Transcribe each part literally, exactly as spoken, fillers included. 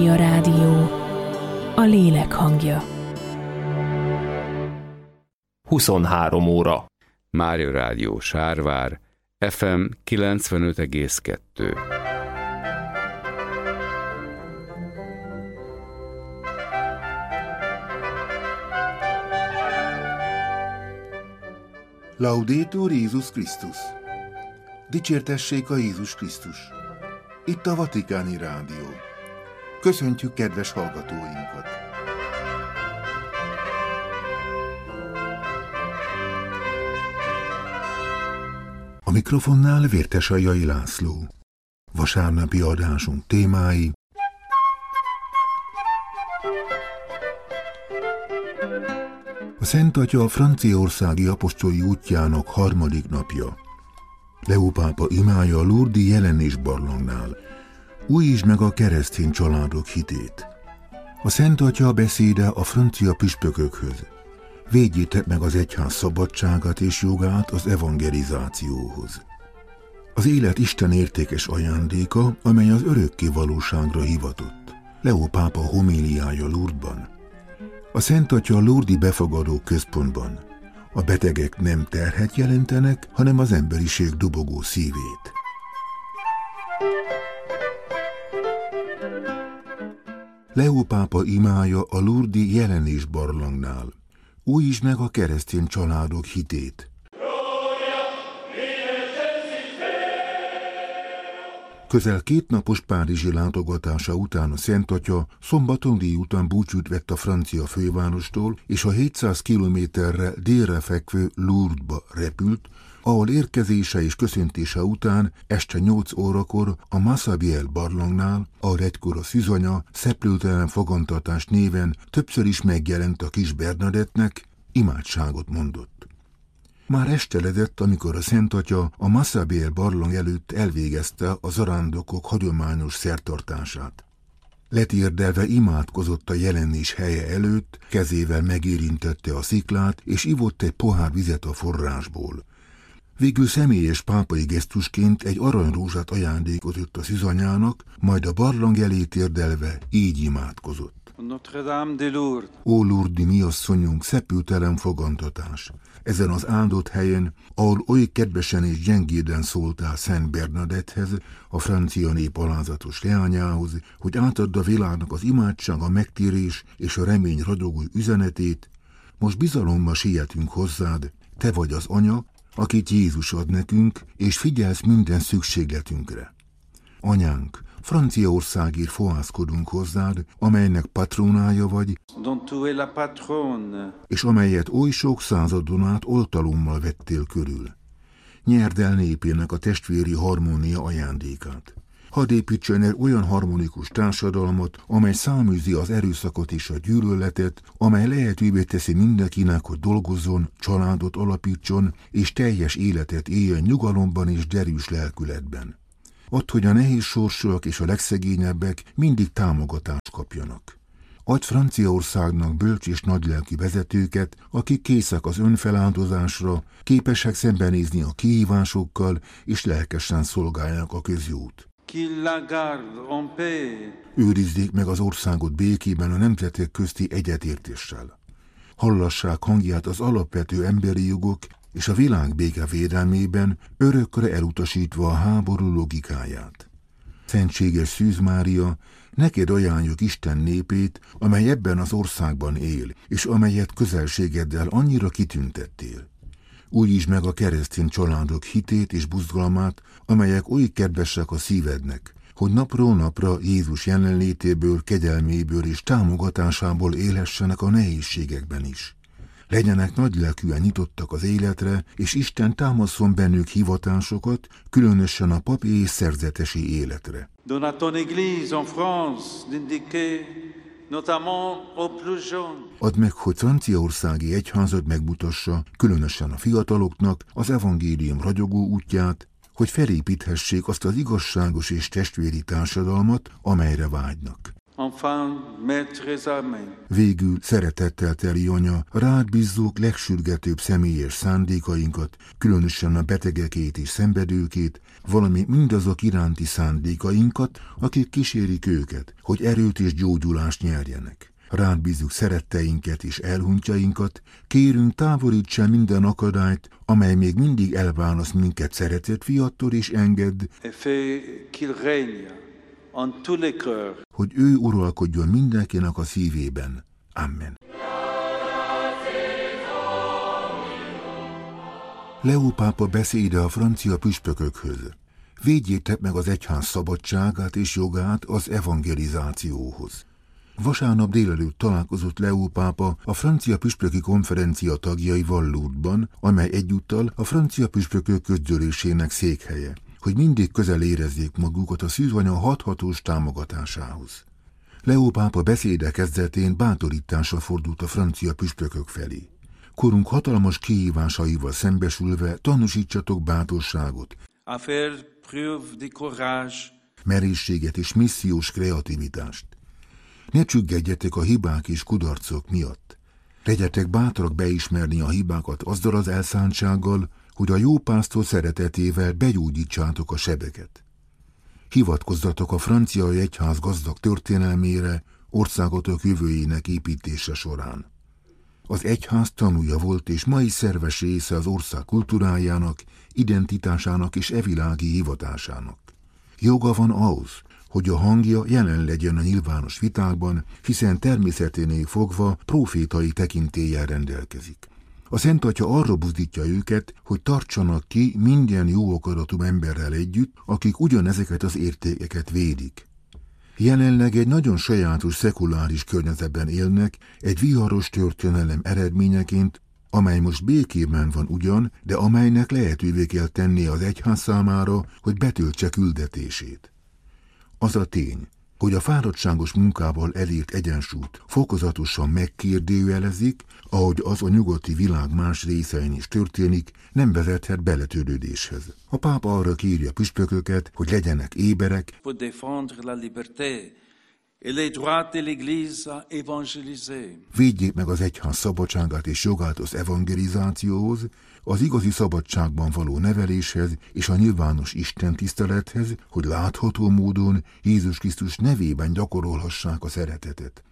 A rádió, a lélek hangja. huszonhárom óra. Mária Rádió Sárvár, ef em kilencvenöt egész kettő. Laudetur Jézus Krisztus! Dicsértessék a Jézus Krisztus! Itt a Vatikáni Rádió. Köszöntjük kedves hallgatóinkat! A mikrofonnál Vértesajai László. Vasárnapi adásunk témái: a Szent Atya franciaországi apostoli útjának harmadik napja. Leó pápa imája a Lourdes-i jelenés barlangnál. Újítsd meg a keresztény családok hitét. A Szent Atya beszéde a francia püspökökhöz. Védjétek meg az egyház szabadságát és jogát az evangelizációhoz. Az élet Isten értékes ajándéka, amely az örökké valóságra hivatott. Leó pápa homéliája Lourdesban. A Szent Atya a Lourdes-i befogadó központban. A betegek nem terhet jelentenek, hanem az emberiség dobogó szívét. Leó pápa imája a Lourdes-i jelenés barlangnál. Újítsd meg a keresztény családok hitét. Közel kétnapos párizsi látogatása után a Szent Atya szombaton délután búcsút vett a francia fővárostól, és a hétszáz kilométerre délre fekvő Lourdesba repült, ahol érkezése és köszöntése után este nyolc órakor a Massabielle barlangnál, ahol egykor a szűzanya szeplőtelen fogantatás néven többször is megjelent a kis Bernadettnek, imádságot mondott. Már esteledett, amikor a Szent Atya a Massabielle barlang előtt elvégezte a zarándokok hagyományos szertartását. Letérdelve imádkozott a jelenés helye előtt, kezével megérintette a sziklát, és ivott egy pohár vizet a forrásból. Végül személyes pápai gesztusként egy aranyrózsát ajándékozott a szűzanyának, majd a barlang elé térdelve így imádkozott. Notre-Dame de Lourdes. Ó Lourdes, mi asszonyunk, szepültelen fogantatás! Ezen az áldott helyen, ahol oly kedvesen és gyengéden szóltál Szent Bernadetthez, a francia nép alázatos leányához, hogy átadd a világnak az imádság, a megtérés és a remény ragyogó üzenetét, most bizalommal sietünk hozzád, te vagy az anya, akit Jézus ad nekünk, és figyelsz minden szükségletünkre. Anyánk, Franciaországért fohászkodunk hozzád, amelynek patronája vagy, és amelyet oly sok századon át oltalommal vettél körül. Nyerd el népének a testvéri harmónia ajándékát. Hadd építsen el olyan harmonikus társadalmat, amely száműzi az erőszakot és a gyűlöletet, amely lehetővé teszi mindenkinek, hogy dolgozzon, családot alapítson, és teljes életet éljen nyugalomban és derűs lelkületben. Add, hogy a nehéz sorsúak és a legszegényebbek mindig támogatást kapjanak. Adj Franciaországnak bölcs és nagylelkű vezetőket, akik készek az önfeláldozásra, képesek szembenézni a kihívásokkal, és lelkesen szolgálják a közjót. Őrizzék meg az országot békében a nemzetek közti egyetértéssel. Hallassák hangját az alapvető emberi jogok és a világ béke védelmében, örökre elutasítva a háború logikáját. Szentséges Szűz Mária, neked ajánljuk Isten népét, amely ebben az országban él, és amelyet közelségeddel annyira kitüntettél. Újítsd meg a keresztény családok hitét és buzgalmát, amelyek oly kedvesek a szívednek, hogy napról napra Jézus jelenlétéből, kegyelméből és támogatásából élhessenek a nehézségekben is. Legyenek nagylelkűen nyitottak az életre, és Isten támaszon bennük hivatásokat, különösen a papi és szerzetesi életre. Donne à ton église en France d'indiquer notamment aux plus jeunes. Add meg, hogy franciaországi egyházad megmutassa, különösen a fiataloknak, az evangélium ragyogó útját, hogy felépíthessék azt az igazságos és testvéri társadalmat, amelyre vágynak. Enfin, maîtres amen. Végül szeretettel teli anya, rád bízzuk legsürgetőbb személyes szándékainkat, különösen a betegekét és szenvedőkét, valamint mindazok iránti szándékainkat, akik kísérik őket, hogy erőt és gyógyulást nyerjenek. Rád bízzuk szeretteinket és elhunytjainkat, kérünk, távolíts el minden akadályt, amely még mindig elválaszt minket szeretett fiattól, és engedd, Et fais qu'il règne en tous les cœurs. hogy ő uralkodjon mindenkinek a szívében. Amen. Leó pápa beszéde a francia püspökökhöz. Védjétek meg az egyház szabadságát és jogát az evangelizációhoz. Vasárnap délelőtt találkozott Leó pápa a francia püspöki konferencia tagjaival Lourdesban, amely egyúttal a francia püspökök közgyűlésének székhelye, hogy mindig közel érezzék magukat a szűzanya hathatós támogatásához. Leó pápa beszéde kezdetén bátorításra fordult a francia püspökök felé. Korunk hatalmas kihívásaival szembesülve tanúsítsatok bátorságot, À faire preuve de courage. merészséget és missziós kreativitást. Ne csüggedjetek a hibák és kudarcok miatt. Legyetek bátrak beismerni a hibákat azzal az elszántsággal, hogy a jó pásztor szeretetével begyógyítsátok a sebeket. Hivatkozzatok a francia egyház gazdag történelmére, országotok jövőjének építése során. Az egyház tanúja volt és mai szerves része az ország kultúrájának, identitásának és evilági hivatásának. Joga van ahhoz, hogy a hangja jelen legyen a nyilvános vitákban, hiszen természeténél fogva profétai tekintéllyel rendelkezik. A Szent Atya arra buzdítja őket, hogy tartsanak ki minden jó akaratú emberrel együtt, akik ugyanezeket az értékeket védik. Jelenleg egy nagyon sajátos szekuláris környezetben élnek, egy viharos történelem eredményeként, amely most békében van ugyan, de amelynek lehetővé kell tennie az egyház számára, hogy betöltse küldetését. Az a tény, hogy a fáradtságos munkával elért egyensúlyt fokozatosan megkérdőjelezik, ahogy az a nyugati világ más részein is történik, nem vezethet beletörődéshez. A pápa arra kéri a püspököket, hogy legyenek éberek, Pour défendre la liberté et les droits de l'Église à évangéliser. védjék meg az egyház szabadságát és jogát az evangelizációhoz, az igazi szabadságban való neveléshez és a nyilvános Isten tisztelethez, hogy látható módon Jézus Krisztus nevében gyakorolhassák a szeretetet.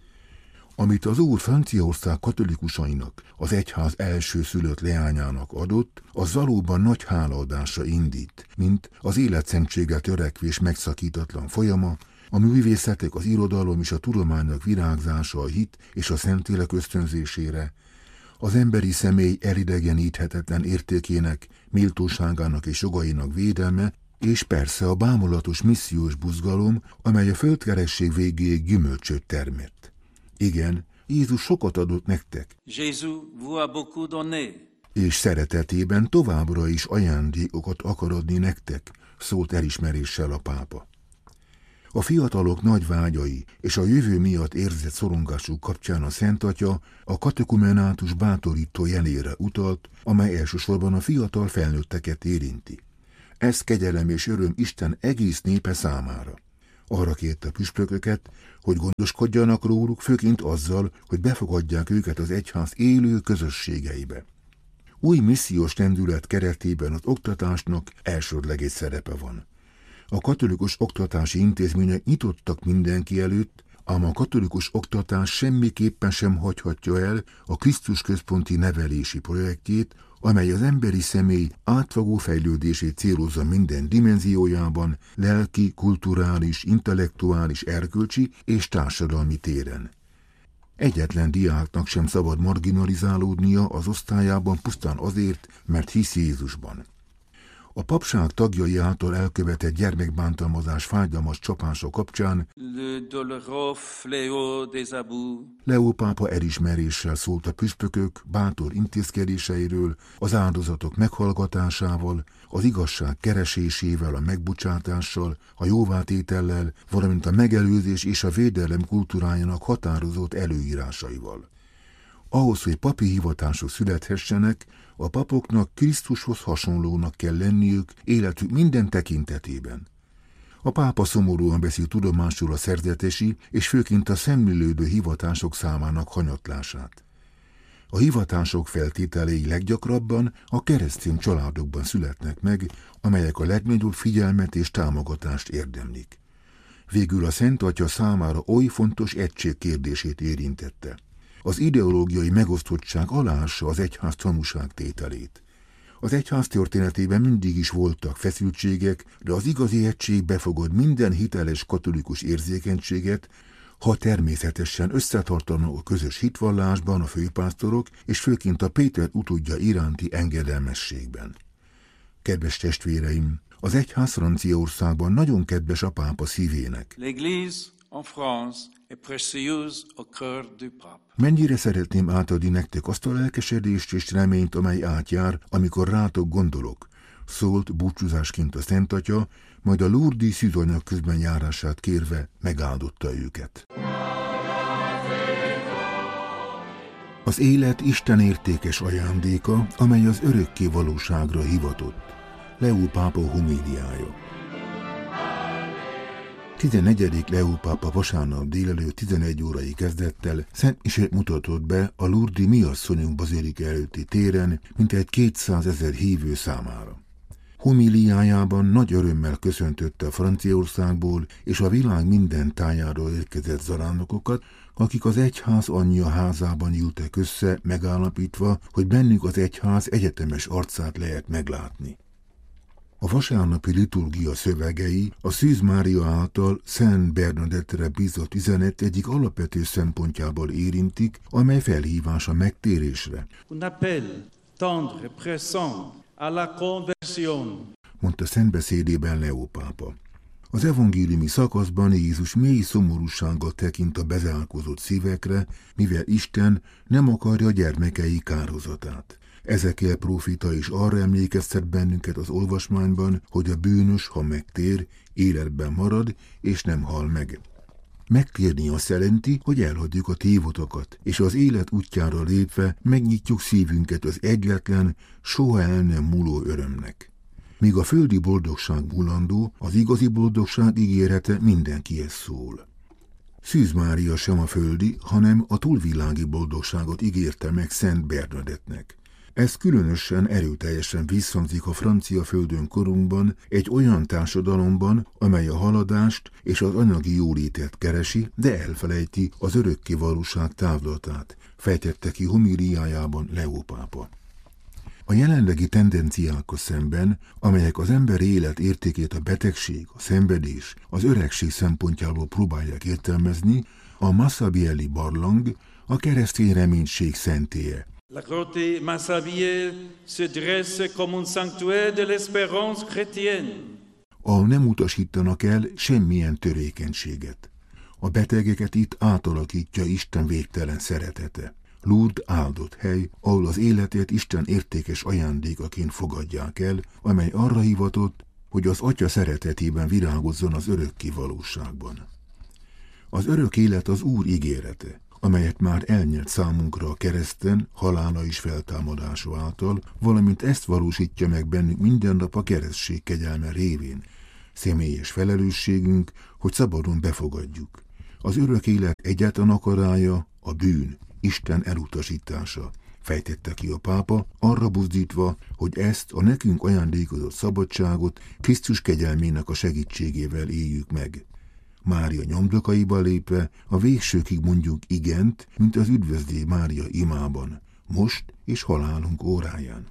Amit az Úr Franciaország katolikusainak, az egyház első szülött leányának adott, az valóban nagy hálaadásra indít, mint az életszentséggel törekvés megszakítatlan folyama, a művészetek, az irodalom és a tudománynak virágzása a hit és a Szentlélek ösztönzésére, az emberi személy elidegeníthetetlen értékének, méltóságának és jogainak védelme, és persze a bámulatos missziós buzgalom, amely a földkeresség végéig gyümölcsöt termett. Igen, Jézus sokat adott nektek, Jésus vous a beaucoup donné. és szeretetében továbbra is ajándékokat akar adni nektek, szólt elismeréssel a pápa. A fiatalok nagy vágyai és a jövő miatt érzett szorongásuk kapcsán a Szent Atya a katekumenátus bátorító jelére utalt, amely elsősorban a fiatal felnőtteket érinti. Ez kegyelem és öröm Isten egész népe számára. Arra kérte a püspököket, hogy gondoskodjanak róluk, főként azzal, hogy befogadják őket az egyház élő közösségeibe. Új missziós lendület keretében az oktatásnak elsődleges szerepe van. A katolikus oktatási intézmények nyitottak mindenki előtt, ám a katolikus oktatás semmiképpen sem hagyhatja el a Krisztus központi nevelési projektjét, amely az emberi személy átfogó fejlődését célozza minden dimenziójában, lelki, kulturális, intellektuális, erkölcsi és társadalmi téren. Egyetlen diáknak sem szabad marginalizálódnia az osztályában pusztán azért, mert hisz Jézusban. A papság tagjai által elkövetett gyermekbántalmazás fájdalmas csapása kapcsán Le douloureux fléau des abus. Leó pápa elismeréssel szólt a püspökök bátor intézkedéseiről, az áldozatok meghallgatásával, az igazság keresésével, a megbocsátással, a jóvátétellel, valamint a megelőzés és a védelem kultúrájának határozott előírásaival. Ahhoz, hogy papi hivatások születhessenek, a papoknak Krisztushoz hasonlónak kell lenniük életük minden tekintetében. A pápa szomorúan veszi tudomásul a szerzetesi és főként a szemlélődő hivatások számának hanyatlását. A hivatások feltételei leggyakrabban a keresztény családokban születnek meg, amelyek a legnagyobb figyelmet és támogatást érdemlik. Végül a Szent Atya számára oly fontos egység kérdését érintette. Az ideológiai megosztottság aláássa az egyház tanúságtételét. Az egyház történetében mindig is voltak feszültségek, de az igazi egység befogad minden hiteles katolikus érzékenységet, ha természetesen összetartanak a közös hitvallásban a főpásztorok, és főként a Péter utódja iránti engedelmességben. Kedves testvéreim, az egyház Franciaországban nagyon kedves a pápa szívének. L'Église en France est précieuse au cœur du pape. Mennyire szeretném átadni nektek azt a lelkesedést és reményt, amely átjár, amikor rátok gondolok, szólt búcsúzásként a Szent Atya, majd a Lourdes-i szűzanyag közben járását kérve megáldotta őket. Az élet Isten értékes ajándéka, amely az örökké valóságra hivatott. Leó pápa homíliája. tizennegyedik Leó pápa vasárnap délelőtt tizenegy órai kezdettel szent misét mutatott be a Lourdes-i Mi Asszonyunk bazilika előtti téren mintegy kétszázezer hívő számára. Homíliájában nagy örömmel köszöntötte a Franciaországból és a világ minden tájáról érkezett zarándokokat, akik az egyház anyja házában ültek össze, megállapítva, hogy bennük az egyház egyetemes arcát lehet meglátni. A vasárnapi liturgia szövegei a Szűz Mária által Szent Bernadettre bízott üzenet egyik alapvető szempontjából érintik, amely felhívás a megtérésre. Un appel tendre et pressant à la conversion. Mondta szentbeszédében Leó pápa. Az evangéliumi szakaszban Jézus mély szomorúsággal tekint a bezárkózott szívekre, mivel Isten nem akarja gyermekei kárhozatát. Ezekiel prófita is arra emlékeztet bennünket az olvasmányban, hogy a bűnös, ha megtér, életben marad és nem hal meg. Megtérni azt jelenti, hogy elhagyjuk a tévotokat, és az élet útjára lépve megnyitjuk szívünket az egyetlen, soha el nem múló örömnek. Míg a földi boldogság mulandó, az igazi boldogság ígérete mindenkihez szól. Szűz Mária sem a földi, hanem a túlvilági boldogságot ígérte meg Szent Bernadettnek. Ez különösen erőteljesen visszhangzik a francia földön korunkban, egy olyan társadalomban, amely a haladást és az anyagi jólétet keresi, de elfelejti az örökké valóság távlatát, fejtette ki homíliájában Leó pápa. A jelenlegi tendenciákkal szemben, amelyek az emberi élet értékét a betegség, a szenvedés, az öregség szempontjából próbálják értelmezni, a Massabielli barlang a keresztény reménység szentélye. La grotte Massabielle se dresse comme un sanctuaire de l'espérance chrétienne. Ahol nem utasítanak el semmilyen törékenységet. A betegeket itt átalakítja Isten végtelen szeretete. Lourdes áldott hely, ahol az életet Isten értékes ajándékaként fogadják el, amely arra hivatott, hogy az Atya szeretetében virágozzon az örökké valóságban. Az örök élet az Úr ígérete, amelyet már elnyert számunkra a kereszten, halála és feltámadása által, valamint ezt valósítja meg bennünk minden nap a keresztség kegyelme révén. Személyes felelősségünk, hogy szabadon befogadjuk. Az örök élet egyetlen akarája a bűn, Isten elutasítása, fejtette ki a pápa, arra buzdítva, hogy ezt a nekünk ajándékozott szabadságot Krisztus kegyelmének a segítségével éljük meg. Mária nyomdokaiba lépve a végsőkig mondjuk igent, mint az üdvözlé Mária imában, most és halálunk óráján.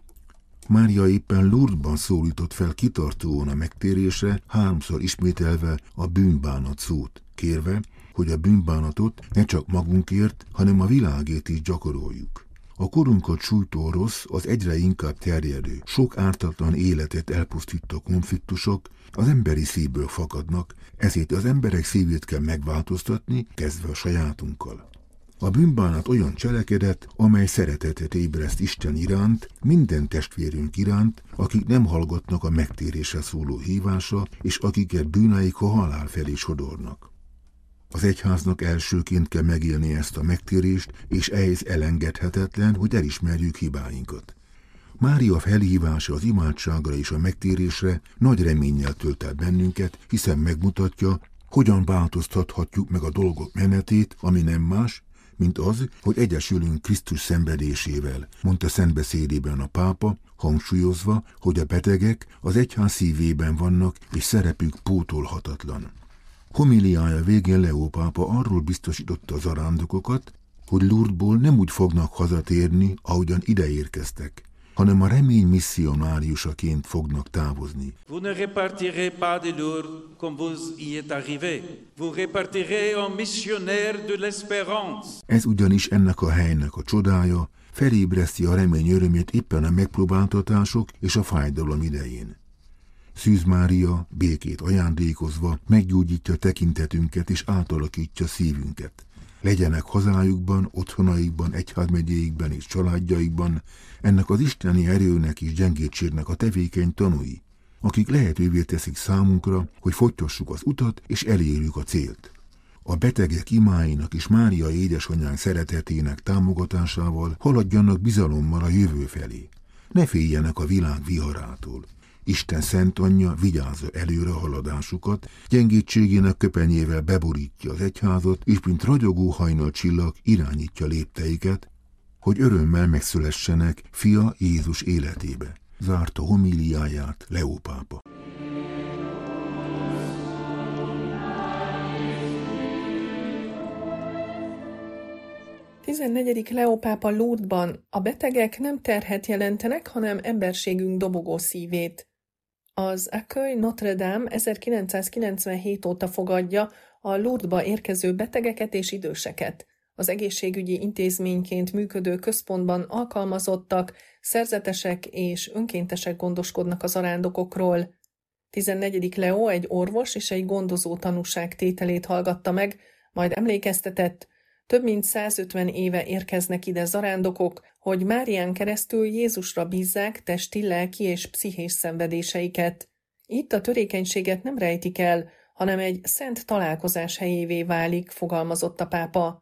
Mária éppen Lourdesban szólított fel kitartóan a megtérésre, háromszor ismételve a bűnbánat szót, kérve, hogy a bűnbánatot ne csak magunkért, hanem a világért is gyakoroljuk. A korunkat sújtó rossz, az egyre inkább terjedő, sok ártatlan életet elpusztító konfliktusok az emberi szívből fakadnak, ezért az emberek szívét kell megváltoztatni, kezdve a sajátunkkal. A bűnbánat olyan cselekedet, amely szeretetet ébreszt Isten iránt, minden testvérünk iránt, akik nem hallgatnak a megtérésre szóló hívásra, és akiket bűneik a halál felé sodornak. Az egyháznak elsőként kell megélni ezt a megtérést, és ehhez elengedhetetlen, hogy elismerjük hibáinkat. Mária felhívása az imádságra és a megtérésre nagy reménnyel tölt el bennünket, hiszen megmutatja, hogyan változtathatjuk meg a dolgok menetét, ami nem más, mint az, hogy egyesülünk Krisztus szenvedésével, mondta szentbeszédében a pápa, hangsúlyozva, hogy a betegek az egyház szívében vannak, és szerepük pótolhatatlan. Homiliája végén Leó pápa arról biztosította az zarándokokat, hogy Lourdesból nem úgy fognak hazatérni, ahogyan ide érkeztek, hanem a remény misszionáriusaként fognak távozni. Vous ne repartirez pas de Lourdes comme vous y êtes arrivés. Vous repartirez en missionnaire de l'espérance. Ez ugyanis ennek a helynek a csodája, felébreszti a remény örömét éppen a megpróbáltatások és a fájdalom idején. Szűz Mária békét ajándékozva meggyógyítja tekintetünket és átalakítja szívünket. Legyenek hazájukban, otthonaikban, egyházmegyéikben és családjaikban ennek az isteni erőnek és gyengétségnek a tevékeny tanúi, akik lehetővé teszik számunkra, hogy folytassuk az utat és elérjük a célt. A betegek imáinak és Mária édesanyánk szeretetének támogatásával haladjanak bizalommal a jövő felé. Ne féljenek a világ viharától. Isten szent anyja vigyázza előre haladásukat, gyengétségének köpenyével beborítja az egyházat, és mint ragyogó hajnalcsillag irányítja lépteiket, hogy örömmel megszülessenek fia Jézus életébe. Zárta homíliáját Leó pápa. tizennegyedik Leó pápa Lourdesban: a betegek nem terhet jelentenek, hanem emberségünk dobogó szívét. Az Accueil Notre-Dame ezerkilencszázkilencvenhét óta fogadja a Lourdesba érkező betegeket és időseket. Az egészségügyi intézményként működő központban alkalmazottak, szerzetesek és önkéntesek gondoskodnak az arándokokról. tizennegyedik Leó egy orvos és egy gondozó tanúság tételét hallgatta meg, majd emlékeztetett: több mint százötven éve érkeznek ide zarándokok, hogy Márián keresztül Jézusra bízzák testi, lelki és pszichés szenvedéseiket. Itt a törékenységet nem rejtik el, hanem egy szent találkozás helyévé válik, fogalmazott a pápa.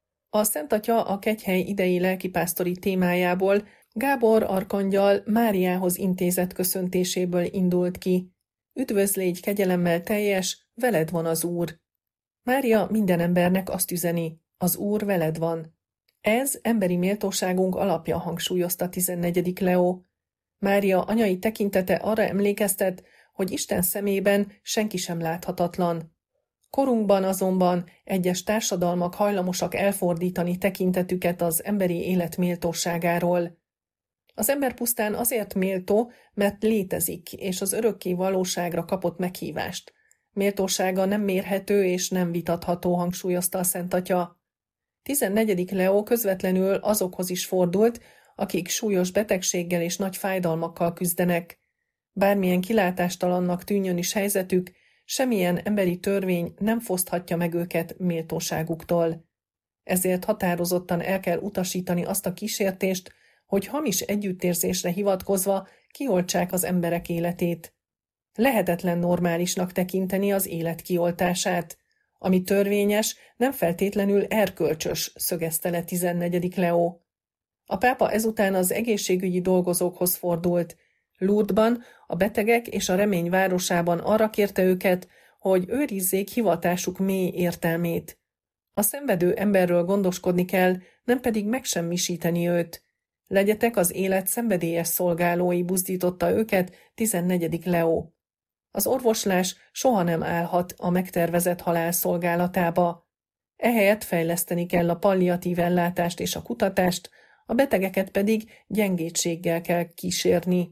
A Szent Atya a kegyhely idei lelkipásztori témájából Gábor arkangyal Máriához intézett köszöntéséből indult ki. Üdvözl, légy kegyelemmel teljes, veled van az Úr. Mária minden embernek azt üzeni: az Úr veled van. Ez emberi méltóságunk alapja, hangsúlyozta tizennegyedik Leó. Mária anyai tekintete arra emlékeztet, hogy Isten szemében senki sem láthatatlan. Korunkban azonban egyes társadalmak hajlamosak elfordítani tekintetüket az emberi élet méltóságáról. Az ember pusztán azért méltó, mert létezik, és az örökké valóságra kapott meghívást. Méltósága nem mérhető és nem vitatható, hangsúlyozta a Szent Atya. tizennegyedik Leó közvetlenül azokhoz is fordult, akik súlyos betegséggel és nagy fájdalmakkal küzdenek. Bármilyen kilátástalannak tűnjön is helyzetük, semmilyen emberi törvény nem foszthatja meg őket méltóságuktól. Ezért határozottan el kell utasítani azt a kísértést, hogy hamis együttérzésre hivatkozva kioltsák az emberek életét. Lehetetlen normálisnak tekinteni az élet kioltását. Ami törvényes, nem feltétlenül erkölcsös, szögezte le tizennegyedik Leó. A pápa ezután az egészségügyi dolgozókhoz fordult. Lourdesban, a betegek és a remény városában arra kérte őket, hogy őrizzék hivatásuk mély értelmét. A szenvedő emberről gondoskodni kell, nem pedig megsemmisíteni őt. Legyetek az élet szenvedélyes szolgálói, buzdította őket tizennegyedik Leó. Az orvoslás soha nem állhat a megtervezett halál szolgálatába. Ehelyett fejleszteni kell a palliatív ellátást és a kutatást, a betegeket pedig gyengétséggel kell kísérni.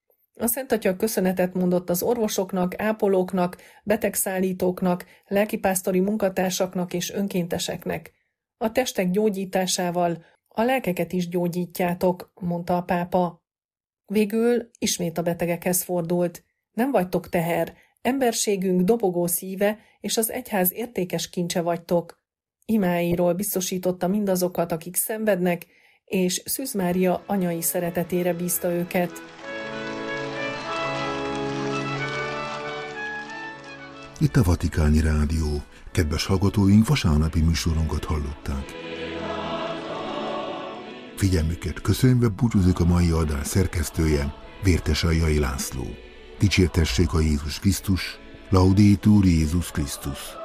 A Szent Atya köszönetet mondott az orvosoknak, ápolóknak, betegszállítóknak, lelkipásztori munkatársaknak és önkénteseknek. A testek gyógyításával a lelkeket is gyógyítjátok, mondta a pápa. Végül ismét a betegekhez fordult. Nem vagytok teher, emberségünk dobogó szíve és az egyház értékes kincse vagytok. Imáiról biztosította mindazokat, akik szenvednek, és Szűz Mária anyai szeretetére bízta őket. Itt a Vatikáni Rádió. Kedves hallgatóink, vasárnapi műsorunkat hallották. Figyelmüket köszönve búcsúzik a mai adás szerkesztője, Vértesaljai László. Dicsértessék a Jézus Krisztus, Laudetur Jézus Krisztus.